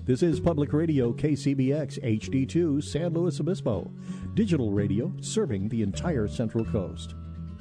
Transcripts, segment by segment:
This is Public Radio KCBX HD2 San Luis Obispo. Digital radio serving the entire Central Coast.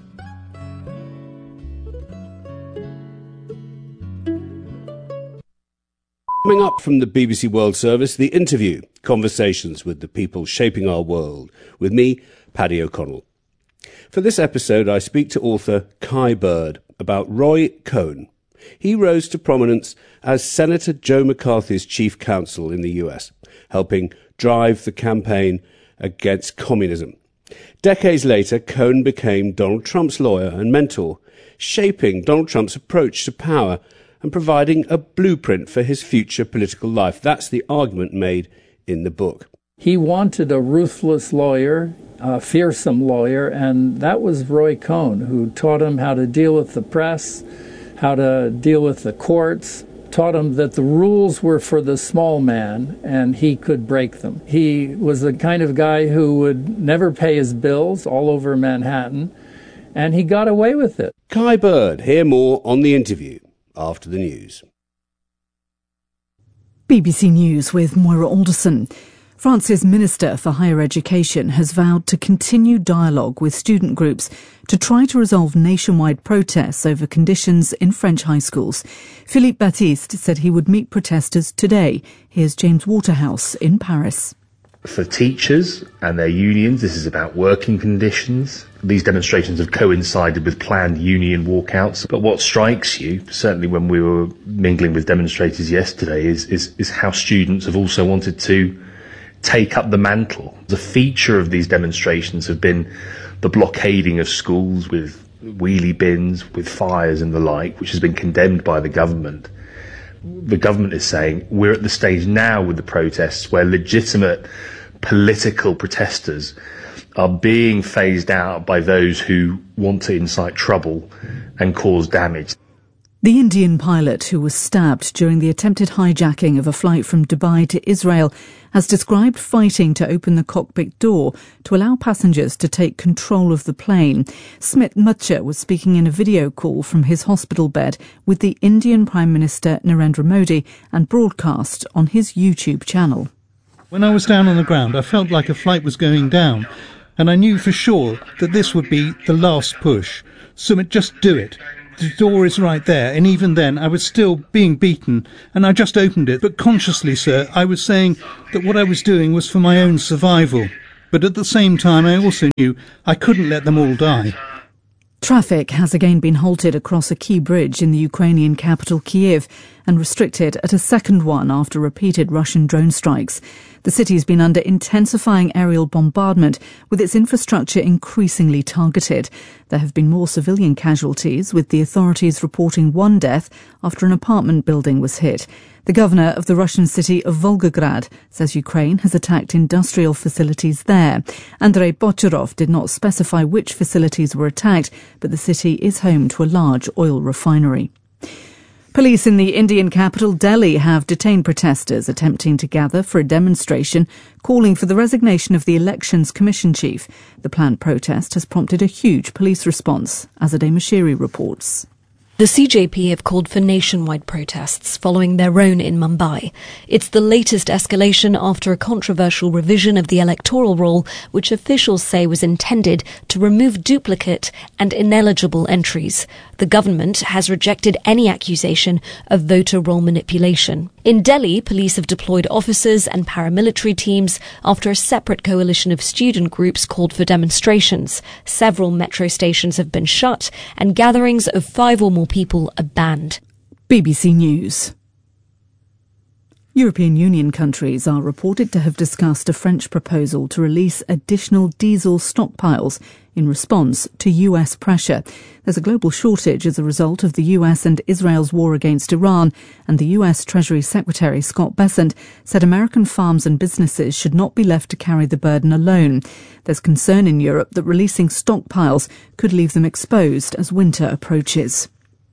Coming up from the BBC World Service, The Interview, conversations with the people shaping our world, with me, Paddy O'Connell. For this episode, I speak to author Kai Bird about Roy Cohn. He rose to prominence as Senator Joe McCarthy's chief counsel in the US, helping drive the campaign against communism. Decades later, Cohn became Donald Trump's lawyer and mentor, shaping Donald Trump's approach to power and providing a blueprint for his future political life. That's the argument made in the book. He wanted a ruthless lawyer, a fearsome lawyer, and that was Roy Cohn, who taught him how to deal with the press, how to deal with the courts, taught him that the rules were for the small man and he could break them. He was the kind of guy who would never pay his bills all over Manhattan, and he got away with it. Kai Bird, hear more on The Interview after the news. BBC News with Moira Alderson. France's Minister for Higher Education has vowed to continue dialogue with student groups to try to resolve nationwide protests over conditions in French high schools. Philippe Baptiste said he would meet protesters today. Here's James Waterhouse in Paris. For teachers and their unions, this is about working conditions. These demonstrations have coincided with planned union walkouts. But what strikes you, certainly when we were mingling with demonstrators yesterday, is how students have also wanted to take up the mantle. The feature of these demonstrations have been the blockading of schools with wheelie bins, with fires and the like, which has been condemned by the government. The government is saying we're at the stage now with the protests where legitimate political protesters are being phased out by those who want to incite trouble and cause damage. The Indian pilot who was stabbed during the attempted hijacking of a flight from Dubai to Israel has described fighting to open the cockpit door to allow passengers to take control of the plane. Smit Mutcher was speaking in a video call from his hospital bed with the Indian Prime Minister Narendra Modi and broadcast on his YouTube channel. When I was down on the ground, I felt like a flight was going down, and I knew for sure that this would be the last push. Sumit, just do it. The door is right there, and even then I was still being beaten, and I just opened it. But consciously, sir, I was saying that what I was doing was for my own survival. But at the same time, I also knew I couldn't let them all die. Traffic has again been halted across a key bridge in the Ukrainian capital Kyiv and restricted at a second one after repeated Russian drone strikes. The city has been under intensifying aerial bombardment, with its infrastructure increasingly targeted. There have been more civilian casualties, with the authorities reporting one death after an apartment building was hit. The governor of the Russian city of Volgograd says Ukraine has attacked industrial facilities there. Andrei Bocharov did not specify which facilities were attacked, but the city is home to a large oil refinery. Police in the Indian capital, Delhi, have detained protesters attempting to gather for a demonstration calling for the resignation of the Elections Commission chief. The planned protest has prompted a huge police response, Azadeh Mashiri reports. The CJP have called for nationwide protests following their own in Mumbai. It's the latest escalation after a controversial revision of the electoral roll, which officials say was intended to remove duplicate and ineligible entries. The government has rejected any accusation of voter roll manipulation. In Delhi, police have deployed officers and paramilitary teams after a separate coalition of student groups called for demonstrations. Several metro stations have been shut and gatherings of 5 or more people are banned. BBC News. European Union countries are reported to have discussed a French proposal to release additional diesel stockpiles in response to US pressure. There's a global shortage as a result of the US and Israel's war against Iran, and the US Treasury Secretary Scott Bessent said American farms and businesses should not be left to carry the burden alone. There's concern in Europe that releasing stockpiles could leave them exposed as winter approaches.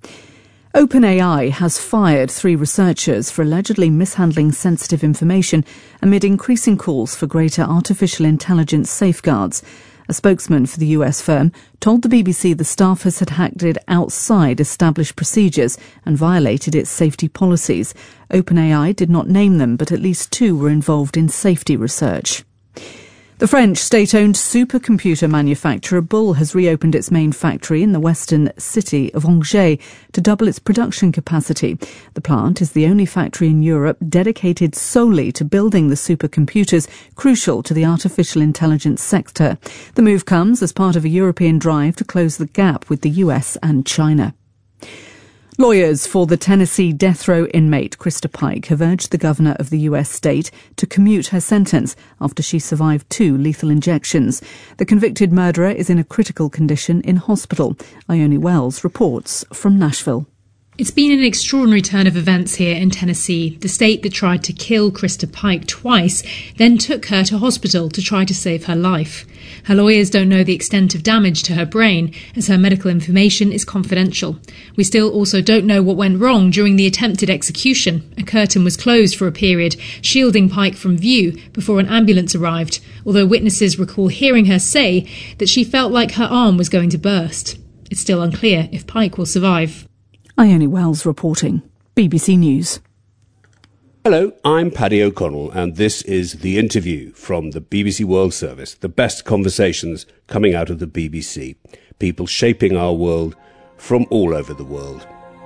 OpenAI has fired 3 researchers for allegedly mishandling sensitive information amid increasing calls for greater artificial intelligence safeguards. A spokesman for the US firm told the BBC the staff had acted outside established procedures and violated its safety policies. OpenAI did not name them, but at least 2 were involved in safety research. The French state-owned supercomputer manufacturer Bull has reopened its main factory in the western city of Angers to double its production capacity. The plant is the only factory in Europe dedicated solely to building the supercomputers crucial to the artificial intelligence sector. The move comes as part of a European drive to close the gap with the US and China. Lawyers for the Tennessee death row inmate Krista Pike have urged the governor of the US state to commute her sentence after she survived 2 lethal injections. The convicted murderer is in a critical condition in hospital. Ione Wells reports from Nashville. It's been an extraordinary turn of events here in Tennessee. The state that tried to kill Krista Pike twice then took her to hospital to try to save her life. Her lawyers don't know the extent of damage to her brain, as her medical information is confidential. We still also don't know what went wrong during the attempted execution. A curtain was closed for a period, shielding Pike from view before an ambulance arrived, although witnesses recall hearing her say that she felt like her arm was going to burst. It's still unclear if Pike will survive. Ione Wells reporting, BBC News. Hello, I'm Paddy O'Connell, and this is The Interview from the BBC World Service, the best conversations coming out of the BBC, people shaping our world from all over the world.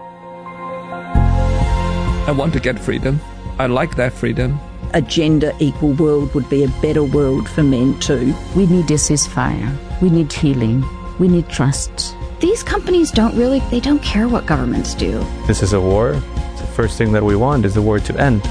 I want to get freedom. I like that freedom. A gender-equal world would be a better world for men too. We need a ceasefire. We need healing. We need trust. These companies they don't care what governments do. This is a war. The first thing that we want is the war to end.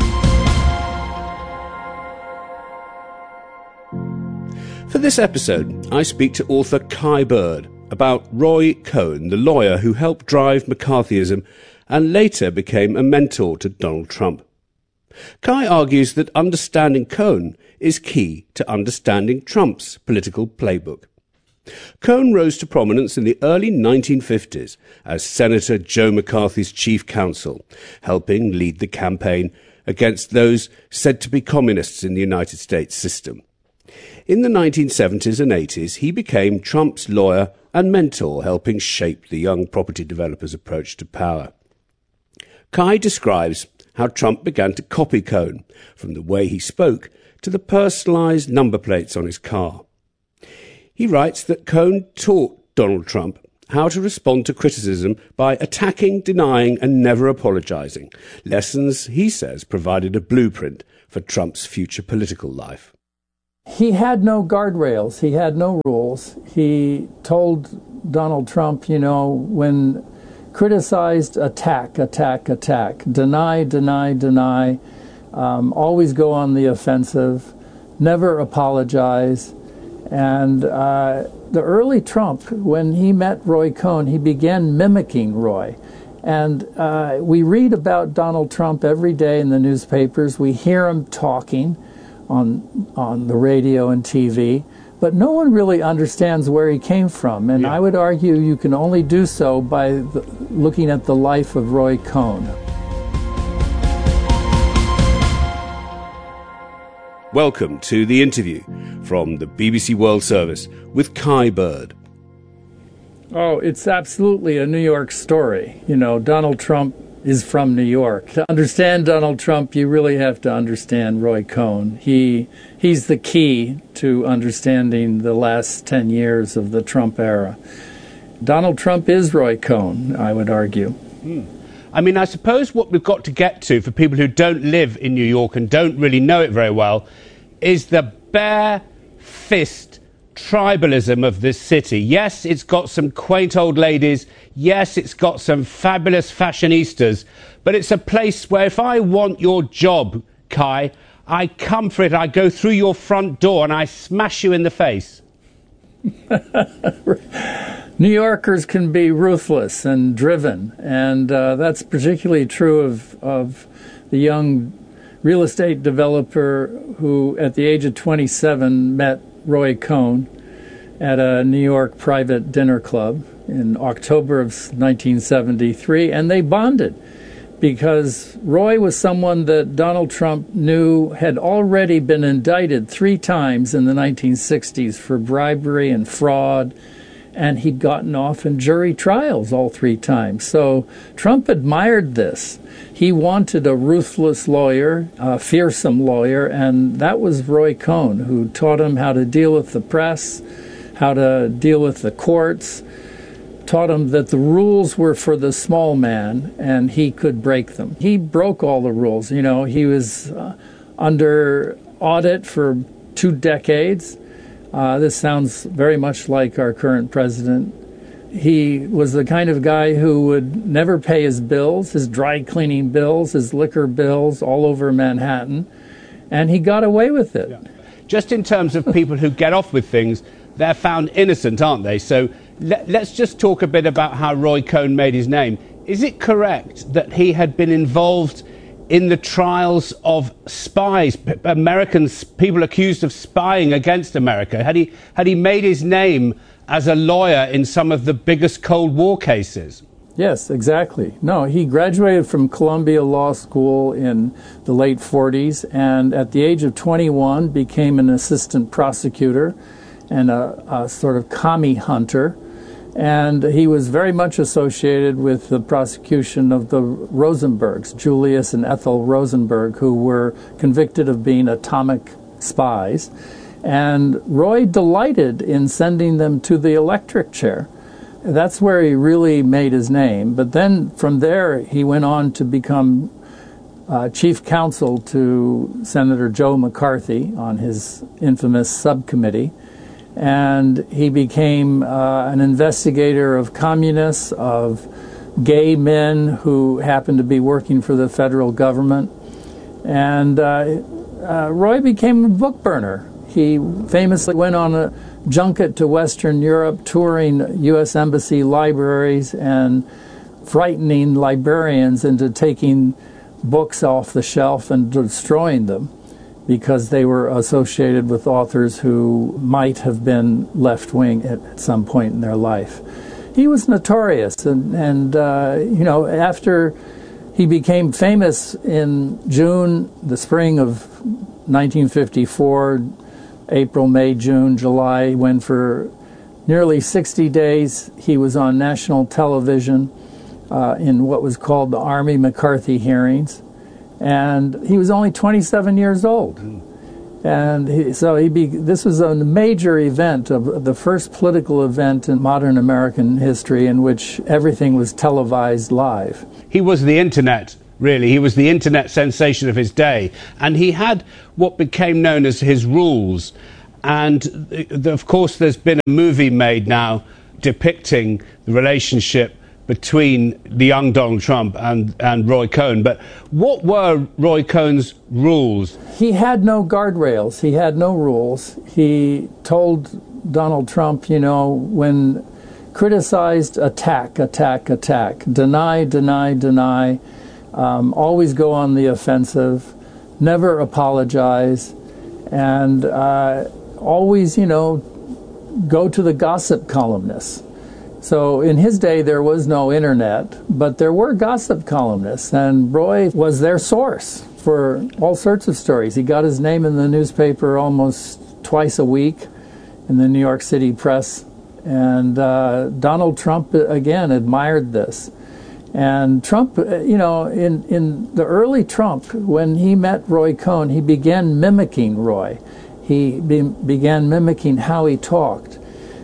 For this episode, I speak to author Kai Bird about Roy Cohn, the lawyer who helped drive McCarthyism and later became a mentor to Donald Trump. Kai argues that understanding Cohn is key to understanding Trump's political playbook. Cohn rose to prominence in the early 1950s as Senator Joe McCarthy's chief counsel, helping lead the campaign against those said to be communists in the United States system. In the 1970s and 80s, he became Trump's lawyer and mentor, helping shape the young property developers' approach to power. Kai describes how Trump began to copy Cohn, from the way he spoke to the personalised number plates on his car. He writes that Cohn taught Donald Trump how to respond to criticism by attacking, denying and never apologising. Lessons, he says, provided a blueprint for Trump's future political life. He had no guardrails. He had no rules. He told Donald Trump, when criticized, attack, deny, always go on the offensive, never apologize. And the early Trump, when he met Roy Cohn, he began mimicking Roy. And we read about Donald Trump every day in the newspapers. We hear him talking on the radio and TV. But no one really understands where he came from. And I would argue you can only do so by looking at the life of Roy Cohn. Welcome to The Interview from the BBC World Service with Kai Bird. Oh, it's absolutely a New York story. Donald Trump is from New York. To understand Donald Trump, you really have to understand Roy Cohn. He's the key to understanding the last 10 years of the Trump era. Donald Trump is Roy Cohn, I would argue. I suppose what we've got to get to for people who don't live in New York and don't really know it very well is the bare fist tribalism of this city. Yes, it's got some quaint old ladies. Yes, it's got some fabulous fashionistas. But it's a place where if I want your job, Kai, I come for it. I go through your front door and I smash you in the face. New Yorkers can be ruthless and driven, and that's particularly true of the young real estate developer who, at the age of 27, met Roy Cohn at a New York private dinner club in October of 1973, and they bonded because Roy was someone that Donald Trump knew had already been indicted 3 times in the 1960s for bribery and fraud, and he'd gotten off in jury trials all 3 times. So Trump admired this. He wanted a ruthless lawyer, a fearsome lawyer, and that was Roy Cohn, who taught him how to deal with the press, how to deal with the courts, taught him that the rules were for the small man and he could break them. He broke all the rules. You know, he was under audit for 2 decades. This sounds very much like our current president. He was the kind of guy who would never pay his bills, his dry cleaning bills, his liquor bills, all over Manhattan, and he got away with it. Yeah. Just in terms of people who get off with things, they're found innocent, aren't they? So let's just talk a bit about how Roy Cohn made his name. Is it correct that he had been involved in the trials of spies, Americans, people accused of spying against America? Had he made his name as a lawyer in some of the biggest Cold War cases? Yes, exactly. No, he graduated from Columbia Law School in the late 40s, and at the age of 21 became an assistant prosecutor and a sort of commie hunter. And he was very much associated with the prosecution of the Rosenbergs, Julius and Ethel Rosenberg, who were convicted of being atomic spies. And Roy delighted in sending them to the electric chair. That's where he really made his name. But then from there, he went on to become chief counsel to Senator Joe McCarthy on his infamous subcommittee. And he became an investigator of communists, of gay men who happened to be working for the federal government. And Roy became a book burner. He famously went on a junket to Western Europe, touring U.S. Embassy libraries and frightening librarians into taking books off the shelf and destroying them, because they were associated with authors who might have been left-wing at some point in their life. He was notorious, and you know, after he became famous in the spring of 1954, April, May, June, July, when for nearly 60 days he was on national television in what was called the Army McCarthy hearings. And he was only 27 years old. And this was a major event, the first political event in modern American history in which everything was televised live. He was the internet, really. He was the internet sensation of his day. And he had what became known as his rules. And, of course, there's been a movie made now depicting the relationship between the young Donald Trump and Roy Cohn. But what were Roy Cohn's rules? He had no guardrails. He had no rules. He told Donald Trump, you know, when criticized, attack, attack, attack, deny, deny, deny, always go on the offensive, never apologize, and always, you know, go to the gossip columnists. So in his day, there was no internet, but there were gossip columnists, and Roy was their source for all sorts of stories. He got his name in the newspaper almost twice a week in the New York City press, and Donald Trump, again, admired this. And Trump, you know, in the early Trump, when he met Roy Cohn, he began mimicking Roy. He began mimicking how he talked.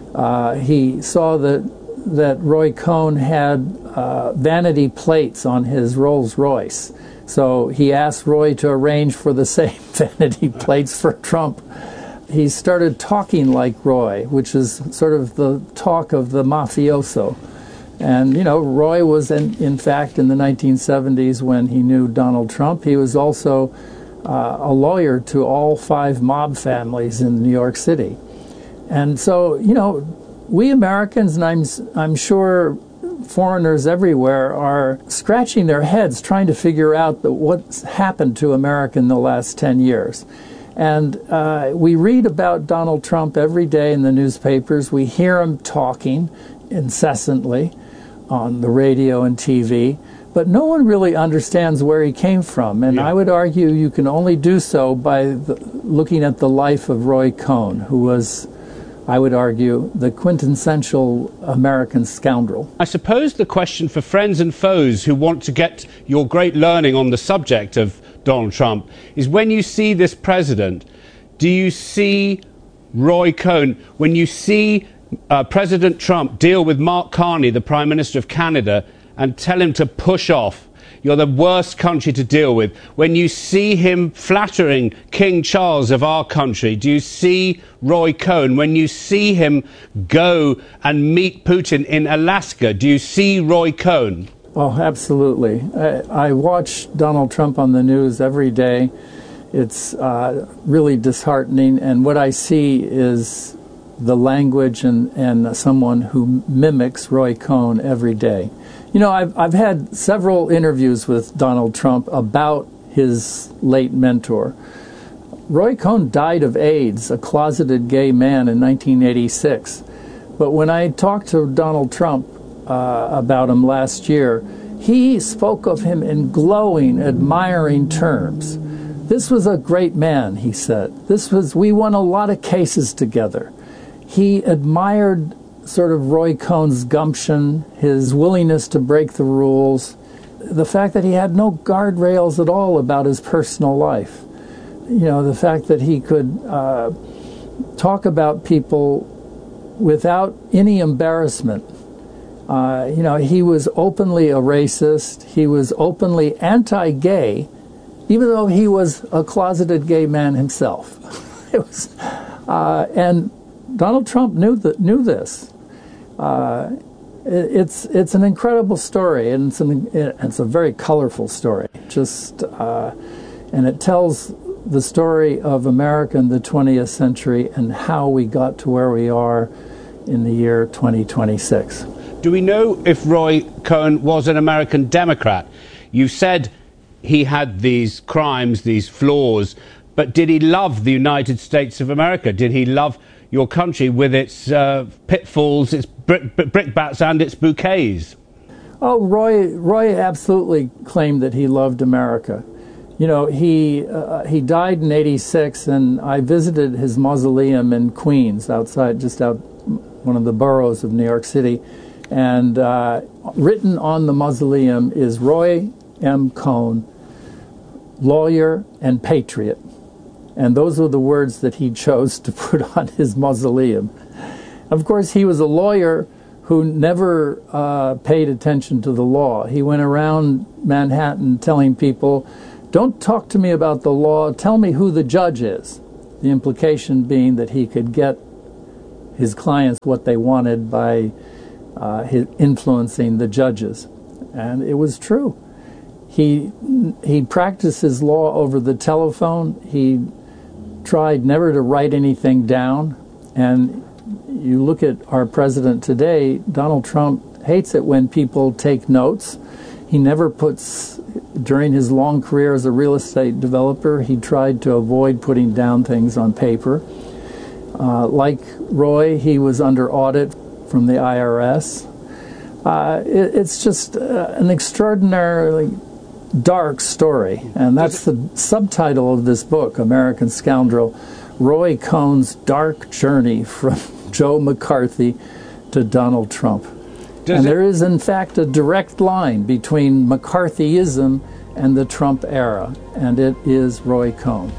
He saw that Roy Cohn had vanity plates on his Rolls Royce. So he asked Roy to arrange for the same vanity plates for Trump. He started talking like Roy, which is sort of the talk of the mafioso. And, you know, Roy was, in fact, in the 1970s when he knew Donald Trump, he was also a lawyer to all 5 mob families in New York City. And so, you know, we Americans, and I'm sure foreigners everywhere, are scratching their heads trying to figure out what's happened to America in the last 10 years. And we read about Donald Trump every day in the newspapers. We hear him talking incessantly on the radio and TV. but no one really understands where he came from. And I would argue you can only do so by looking at the life of Roy Cohn, who was, I would argue, the quintessential American scoundrel. I suppose the question for friends and foes who want to get your great learning on the subject of Donald Trump is, when you see this president, do you see Roy Cohn? When you see President Trump deal with Mark Carney, the Prime Minister of Canada, and tell him to push off, you're the worst country to deal with. When you see him flattering King Charles of our country, do you see Roy Cohn? When you see him go and meet Putin in Alaska, do you see Roy Cohn? Oh, absolutely. I watch Donald Trump on the news every day. It's really disheartening, and what I see is the language and someone who mimics Roy Cohn every day. You know, I've had several interviews with Donald Trump about his late mentor. Roy Cohn died of AIDS, a closeted gay man, in 1986. But when I talked to Donald Trump about him last year, he spoke of him in glowing, admiring terms. This was a great man, he said. We won a lot of cases together. He admired sort of Roy Cohn's gumption, his willingness to break the rules, the fact that he had no guardrails at all about his personal life. You know, the fact that he could talk about people without any embarrassment. You know, he was openly a racist. He was openly anti-gay, even though he was a closeted gay man himself. And Donald Trump knew this. It's an incredible story, and it's a very colorful story. And it tells the story of America in the 20th century and how we got to where we are in the year 2026. Do we know if Roy Cohn was an American Democrat? You said he had these crimes, these flaws, but did he love the United States of America? Did he love your country with its pitfalls, its brickbats and its bouquets? Oh, Roy absolutely claimed that he loved America. You know, he died in '86, and I visited his mausoleum in Queens, just out one of the boroughs of New York City. And written on the mausoleum is Roy M. Cohn, lawyer and patriot. And those were the words that he chose to put on his mausoleum. Of course, he was a lawyer who never paid attention to the law. He went around Manhattan telling people, "Don't talk to me about the law, tell me who the judge is." The implication being that he could get his clients what they wanted by influencing the judges. And it was true. He practiced his law over the telephone. He tried never to write anything down. And you look at our president today, Donald Trump hates it when people take notes. He never during his long career as a real estate developer, he tried to avoid putting down things on paper. Like Roy, he was under audit from the IRS. It's just an extraordinarily dark story, and that's the subtitle of this book, American Scoundrel, Roy Cohn's Dark Journey from Joe McCarthy to Donald Trump. There is, in fact, a direct line between McCarthyism and the Trump era, and it is Roy Cohn.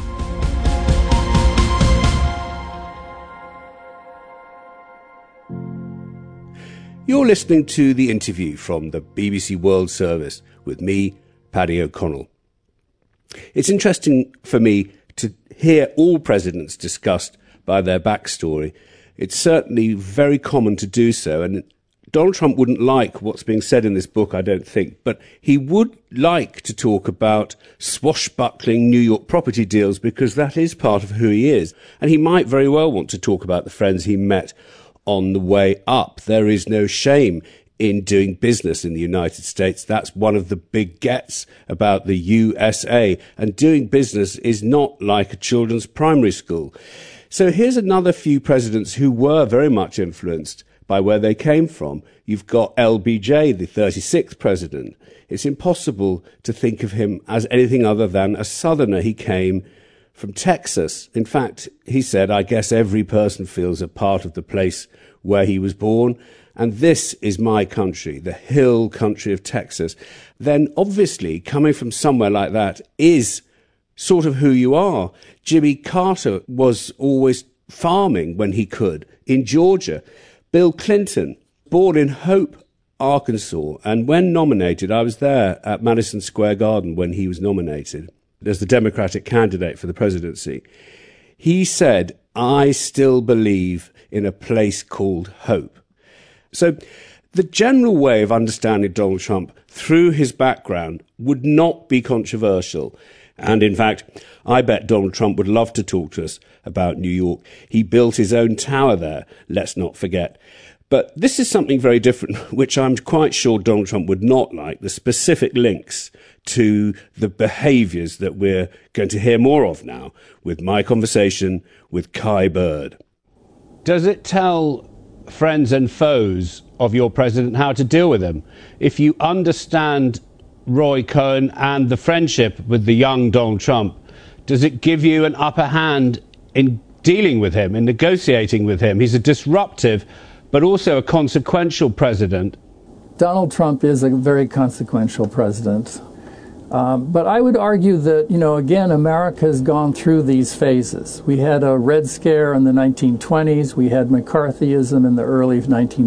You're listening to the interview from the BBC World Service with me, Paddy O'Connell. It's interesting for me to hear all presidents discussed by their backstory. It's certainly very common to do so, and Donald Trump wouldn't like what's being said in this book, I don't think, but he would like to talk about swashbuckling New York property deals because that is part of who he is. And he might very well want to talk about the friends he met on the way up. There is no shame in doing business in the United States. That's one of the big gets about the USA. And doing business is not like a children's primary school. So here's another few presidents who were very much influenced by where they came from. You've got LBJ, the 36th president. It's impossible to think of him as anything other than a Southerner. He came from Texas. In fact, he said, I guess every person feels a part of the place where he was born. And this is my country, the hill country of Texas. Then obviously coming from somewhere like that is sort of who you are. Jimmy Carter was always farming when he could in Georgia. Bill Clinton, born in Hope, Arkansas, and when nominated, I was there at Madison Square Garden when he was nominated as the Democratic candidate for the presidency. He said, I still believe in a place called hope. So the general way of understanding Donald Trump through his background would not be controversial. And in fact, I bet Donald Trump would love to talk to us about New York. He built his own tower there, let's not forget. But this is something very different, which I'm quite sure Donald Trump would not like, the specific links to the behaviours that we're going to hear more of now with my conversation with Kai Bird. Does it tell friends and foes of your president how to deal with him? If you understand Roy Cohn and the friendship with the young Donald Trump, does it give you an upper hand in dealing with him, in negotiating with him? He's a disruptive but also a consequential president. Donald Trump is a very consequential president. But I would argue that, again, America has gone through these phases. We had a Red Scare in the 1920s. We had McCarthyism in the early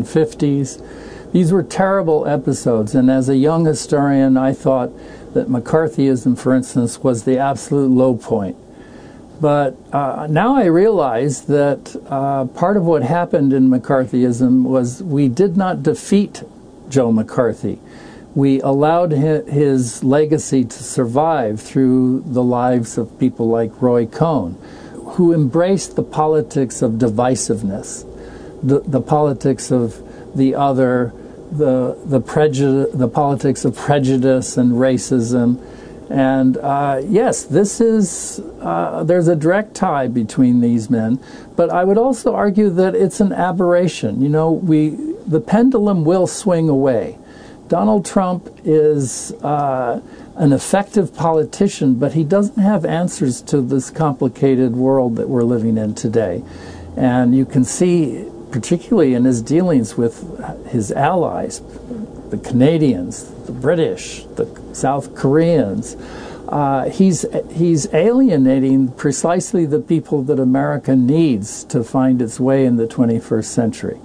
1950s. These were terrible episodes. And as a young historian, I thought that McCarthyism, for instance, was the absolute low point. But now I realize that part of what happened in McCarthyism was we did not defeat Joe McCarthy. We allowed his legacy to survive through the lives of people like Roy Cohn, who embraced the politics of divisiveness, the politics of the other, the politics of prejudice and racism. And yes, this is there's a direct tie between these men, but I would also argue that it's an aberration. The pendulum will swing away. Donald Trump is an effective politician, but he doesn't have answers to this complicated world that we're living in today. And you can see, particularly in his dealings with his allies, the Canadians, the British, the South Koreans, he's alienating precisely the people that America needs to find its way in the 21st century.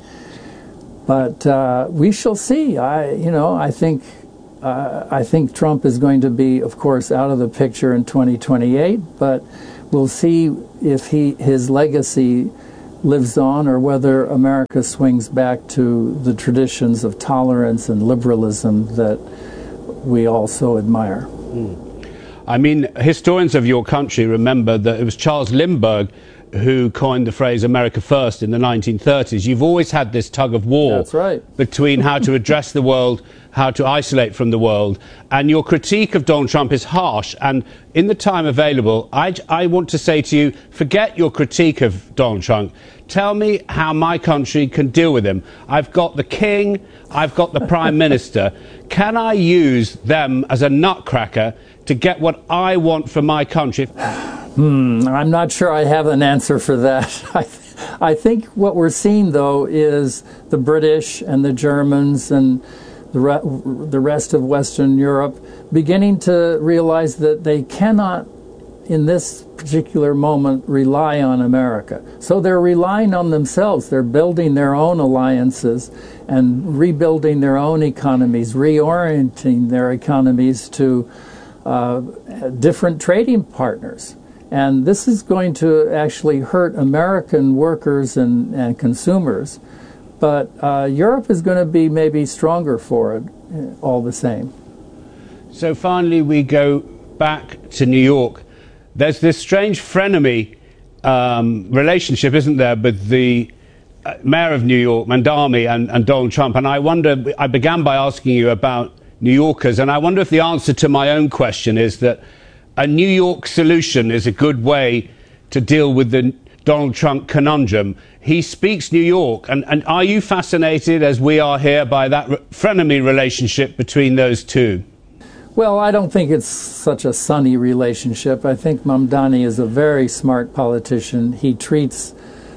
But we shall see. I think Trump is going to be, of course, out of the picture in 2028. But we'll see if his legacy lives on, or whether America swings back to the traditions of tolerance and liberalism that we also admire. I mean, historians of your country remember that it was Charles Lindbergh who coined the phrase America First in the 1930s. You've always had this tug of war. That's right. Between how to address the world, how to isolate from the world. And your critique of Donald Trump is harsh. And in the time available, I want to say to you, forget your critique of Donald Trump. Tell me how my country can deal with him. I've got the king, I've got the prime minister. Can I use them as a nutcracker to get what I want for my country? I'm not sure I have an answer for that. I think what we're seeing, though, is the British and the Germans and the rest of Western Europe beginning to realize that they cannot, in this particular moment, rely on America. So they're relying on themselves. They're building their own alliances and rebuilding their own economies, reorienting their economies to different trading partners. And this is going to actually hurt American workers and consumers. But Europe is going to be maybe stronger for it all the same. So finally we go back to New York. There's this strange frenemy relationship, isn't there, with the mayor of New York, Mamdani, and Donald Trump. And I wonder, I began by asking you about New Yorkers, and I wonder if the answer to my own question is that a New York solution is a good way to deal with the Donald Trump conundrum. He speaks New York, and are you fascinated, as we are here, by that frenemy relationship between those two? Well, I don't think it's such a sunny relationship. I think Mamdani is a very smart politician. He treats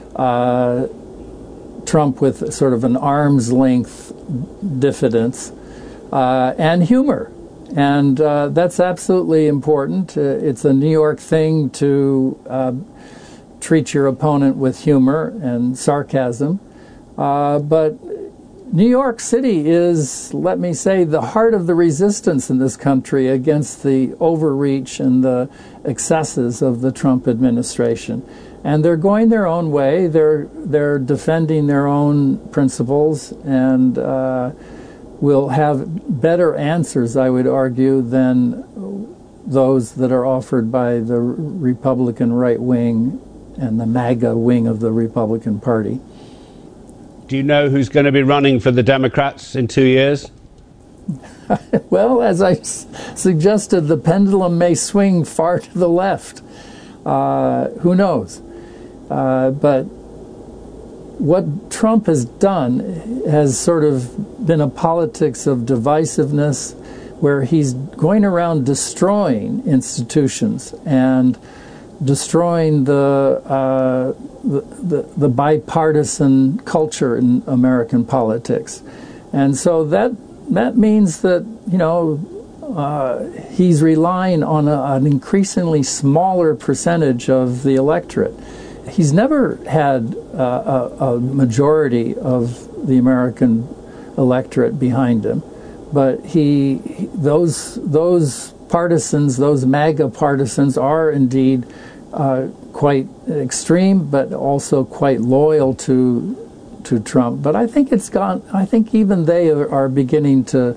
Trump with sort of an arm's length diffidence and humor. And that's absolutely important. It's a New York thing to treat your opponent with humor and sarcasm. But New York City is, let me say, the heart of the resistance in this country against the overreach and the excesses of the Trump administration. And they're going their own way. They're defending their own principles and will have better answers, I would argue, than those that are offered by the Republican right wing and the MAGA wing of the Republican Party. Do you know who's going to be running for the Democrats in 2 years? Well, as I suggested, the pendulum may swing far to the left. Who knows? But what Trump has done has sort of been a politics of divisiveness, where he's going around destroying institutions and destroying the bipartisan culture in American politics. And so that means that, he's relying on an increasingly smaller percentage of the electorate. He's never had a majority of the American electorate behind him, but those partisans, those MAGA partisans, are indeed quite extreme, but also quite loyal to Trump. But I think I think even they are beginning to.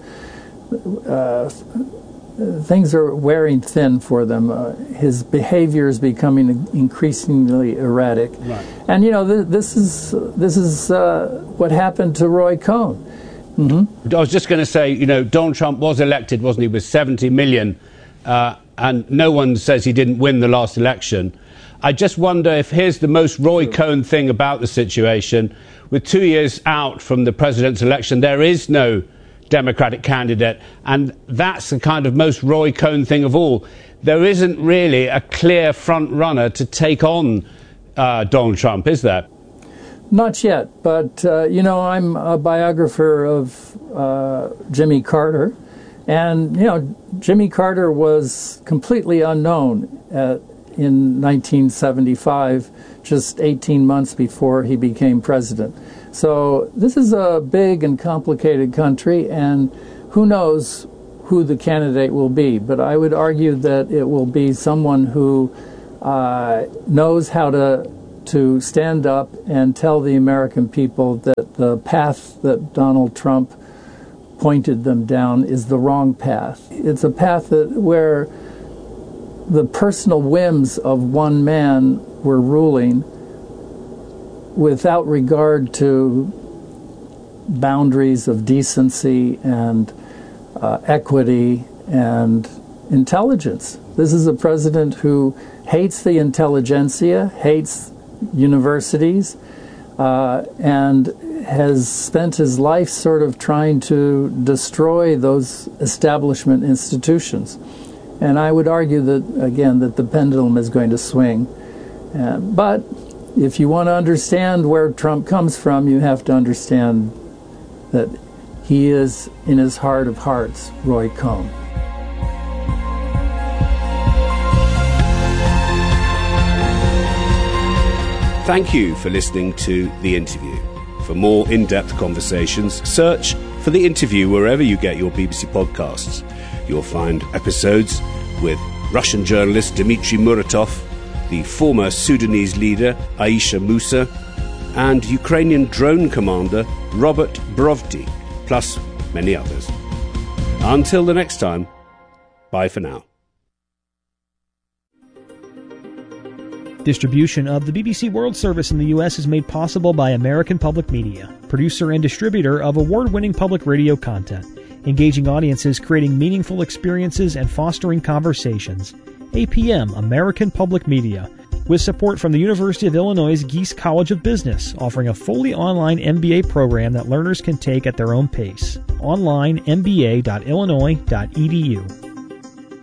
Things are wearing thin for them. His behavior is becoming increasingly erratic, right. And this is what happened to Roy Cohn. Mm-hmm. I was just going to say, Donald Trump was elected, wasn't he, with 70 million, and no one says he didn't win the last election. I just wonder if here's the most Roy Cohn thing about the situation: with 2 years out from the president's election, there is no Democratic candidate, and that's the kind of most Roy Cohn thing of all. There isn't really a clear front runner to take on Donald Trump, is there? Not yet, but I'm a biographer of Jimmy Carter, and Jimmy Carter was completely unknown in 1975, just 18 months before he became president. So this is a big and complicated country, and who knows who the candidate will be. But I would argue that it will be someone who knows how to stand up and tell the American people that the path that Donald Trump pointed them down is the wrong path. It's a path where the personal whims of one man were ruling, without regard to boundaries of decency and equity and intelligence. This is a president who hates the intelligentsia, hates universities, and has spent his life sort of trying to destroy those establishment institutions. And I would argue that, again, that the pendulum is going to swing. But if you want to understand where Trump comes from, you have to understand that he is, in his heart of hearts, Roy Cohn. Thank you for listening to The Interview. For more in-depth conversations, search for The Interview wherever you get your BBC podcasts. You'll find episodes with Russian journalist Dmitry Muratov, the former Sudanese leader Aisha Musa, and Ukrainian drone commander Robert Brovdi, plus many others. Until the next time, bye for now. Distribution of the BBC World Service in the U.S. is made possible by American Public Media, producer and distributor of award-winning public radio content, engaging audiences, creating meaningful experiences, and fostering conversations. APM, American Public Media, with support from the University of Illinois' Geese College of Business, offering a fully online MBA program that learners can take at their own pace. Online, mba.illinois.edu.